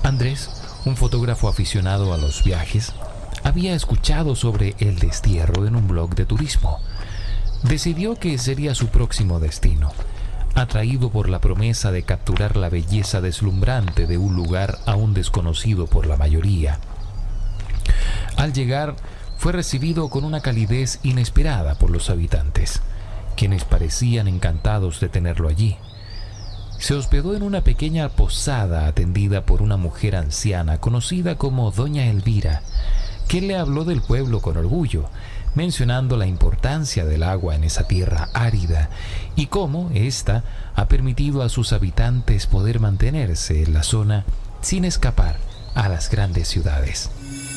Andrés, un fotógrafo aficionado a los viajes, había escuchado sobre el destierro en un blog de turismo. Decidió que sería su próximo destino, atraído por la promesa de capturar la belleza deslumbrante de un lugar aún desconocido por la mayoría. Al llegar, fue recibido con una calidez inesperada por los habitantes, quienes parecían encantados de tenerlo allí. Se hospedó en una pequeña posada atendida por una mujer anciana conocida como Doña Elvira, que le habló del pueblo con orgullo, mencionando la importancia del agua en esa tierra árida y cómo ésta ha permitido a sus habitantes poder mantenerse en la zona sin escapar a las grandes ciudades.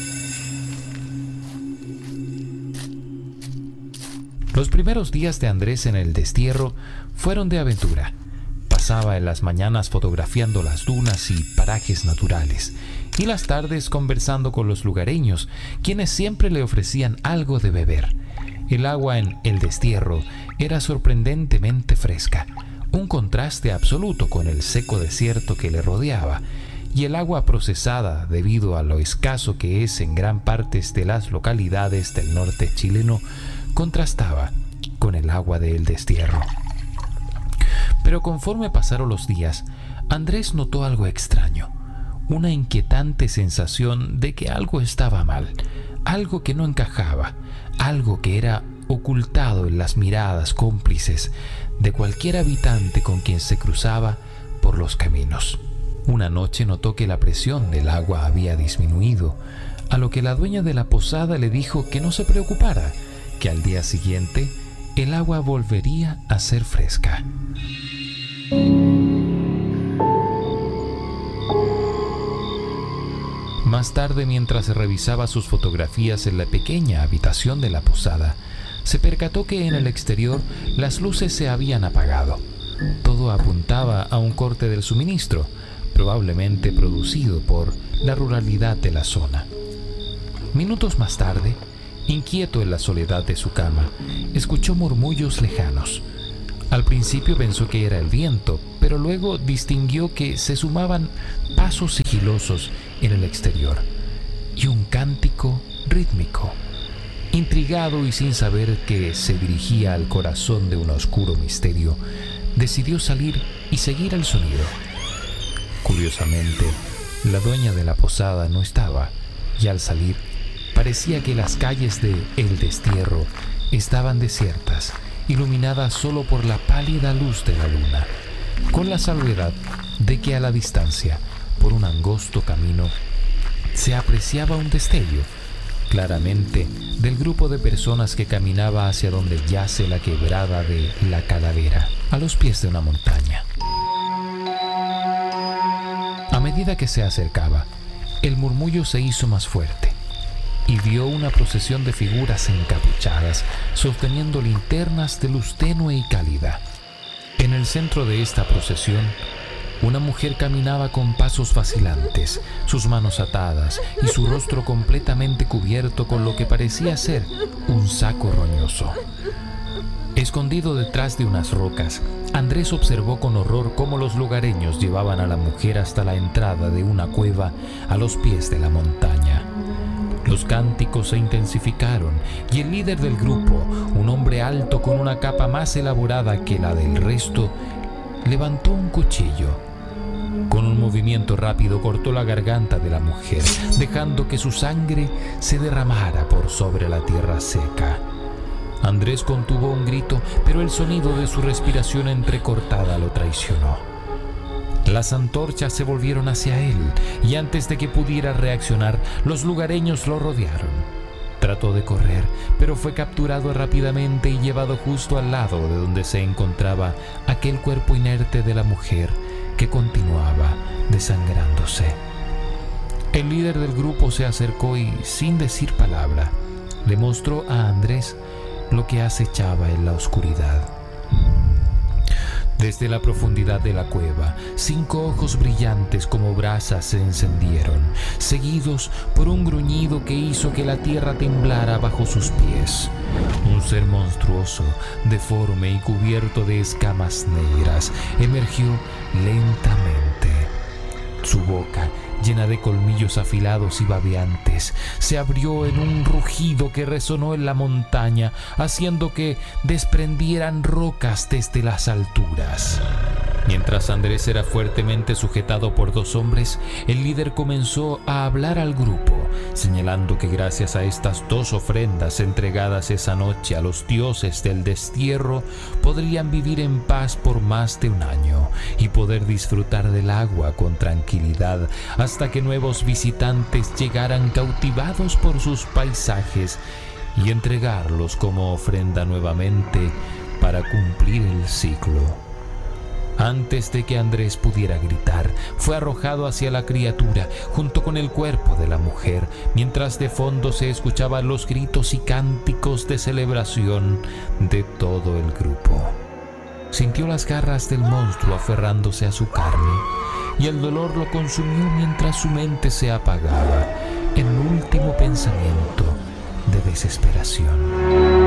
Los primeros días de Andrés en el destierro fueron de aventura. Pasaba en las mañanas fotografiando las dunas y parajes naturales, y las tardes conversando con los lugareños, quienes siempre le ofrecían algo de beber. El agua en el destierro era sorprendentemente fresca, un contraste absoluto con el seco desierto que le rodeaba, y el agua procesada, debido a lo escaso que es en gran parte de las localidades del norte chileno, contrastaba con el agua del destierro. Pero conforme pasaron los días, Andrés notó algo extraño, una inquietante sensación de que algo estaba mal, algo que no encajaba, algo que era ocultado en las miradas cómplices de cualquier habitante con quien se cruzaba por los caminos. Una noche notó que la presión del agua había disminuido, a lo que la dueña de la posada le dijo que no se preocupara, que al día siguiente el agua volvería a ser fresca. Más tarde, mientras revisaba sus fotografías en la pequeña habitación de la posada, se percató que en el exterior las luces se habían apagado. Todo apuntaba a un corte del suministro, probablemente producido por la ruralidad de la zona. Minutos más tarde, inquieto en la soledad de su cama, escuchó murmullos lejanos. Al principio pensó que era el viento, pero luego distinguió que se sumaban pasos sigilosos en el exterior y un cántico rítmico. Intrigado y sin saber que se dirigía al corazón de un oscuro misterio, decidió salir y seguir el sonido. Curiosamente, la dueña de la posada no estaba, y al salir, parecía que las calles de El Destierro estaban desiertas, iluminadas solo por la pálida luz de la luna, con la salvedad de que a la distancia, por un angosto camino, se apreciaba un destello, claramente, del grupo de personas que caminaba hacia donde yace la quebrada de La Calavera, a los pies de una montaña. A medida que se acercaba, el murmullo se hizo más fuerte, y vio una procesión de figuras encapuchadas sosteniendo linternas de luz tenue y cálida. En el centro de esta procesión, una mujer caminaba con pasos vacilantes, sus manos atadas y su rostro completamente cubierto con lo que parecía ser un saco roñoso. Escondido detrás de unas rocas, Andrés observó con horror cómo los lugareños llevaban a la mujer hasta la entrada de una cueva a los pies de la montaña. Los cánticos se intensificaron y el líder del grupo, un hombre alto con una capa más elaborada que la del resto, levantó un cuchillo. Con un movimiento rápido cortó la garganta de la mujer, dejando que su sangre se derramara por sobre la tierra seca. Andrés contuvo un grito, pero el sonido de su respiración entrecortada lo traicionó. Las antorchas se volvieron hacia él, y antes de que pudiera reaccionar, los lugareños lo rodearon. Trató de correr, pero fue capturado rápidamente y llevado justo al lado de donde se encontraba aquel cuerpo inerte de la mujer que continuaba desangrándose. El líder del grupo se acercó y, sin decir palabra, le mostró a Andrés lo que acechaba en la oscuridad. Desde la profundidad de la cueva, 5 ojos brillantes como brasas se encendieron, seguidos por un gruñido que hizo que la tierra temblara bajo sus pies. Un ser monstruoso, deforme y cubierto de escamas negras, emergió lentamente. Su boca, llena de colmillos afilados y babeantes, se abrió en un rugido que resonó en la montaña, haciendo que desprendieran rocas desde las alturas. Mientras Andrés era fuertemente sujetado por dos hombres, el líder comenzó a hablar al grupo, señalando que gracias a estas dos ofrendas entregadas esa noche a los dioses del destierro, podrían vivir en paz por más de un año y poder disfrutar del agua con tranquilidad hasta que nuevos visitantes llegaran cautivados por sus paisajes y entregarlos como ofrenda nuevamente para cumplir el ciclo. Antes de que Andrés pudiera gritar, fue arrojado hacia la criatura junto con el cuerpo de la mujer, mientras de fondo se escuchaban los gritos y cánticos de celebración de todo el grupo. Sintió las garras del monstruo aferrándose a su carne y el dolor lo consumió mientras su mente se apagaba en un último pensamiento de desesperación.